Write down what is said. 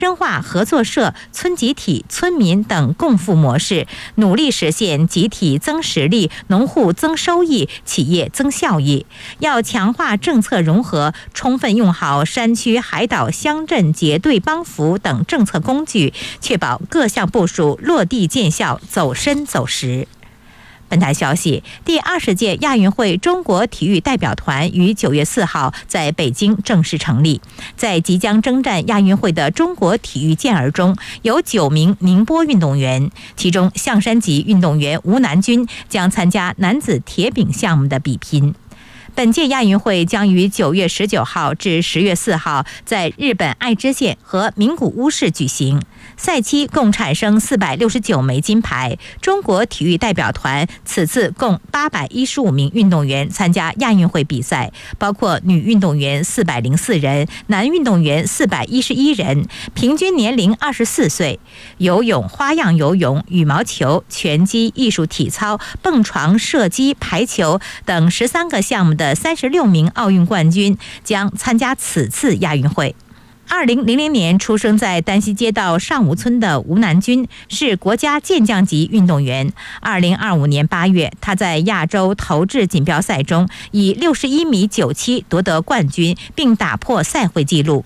深化合作社、村集体、村民等共富模式，努力实现集体增实力、农户增收益、企业增效益。要强化政策融合，充分用好山区、海岛、乡镇结对帮扶等政策工具，确保各项部署落地见效、走深走实。本台消息，第20届亚运会中国体育代表团于9月4号在北京正式成立。在即将征战亚运会的中国体育健儿中，有9名宁波运动员，其中象山籍运动员吴南军将参加男子铁饼项目的比拼。本届亚运会将于9月19号至10月4号在日本爱知县和名古屋市举行。赛期共产生469枚金牌。中国体育代表团此次共815名运动员参加亚运会比赛，包括女运动员404人，男运动员411人，平均年龄24岁。游泳、花样游泳、羽毛球、拳击、艺术体操、蹦床、射击、排球等13个项目的36名奥运冠军将参加此次亚运会。2000年出生在丹西街道上吴村的吴南军是国家健将级运动员。2025年8月，他在亚洲投掷锦标赛中以61.97米夺得冠军，并打破赛会纪录。